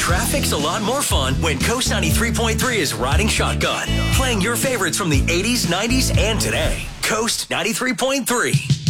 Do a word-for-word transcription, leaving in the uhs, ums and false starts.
Traffic's a lot more fun when Coast ninety-three point three is riding shotgun, playing your favorites from the eighties, nineties, and today. Coast ninety-three point three.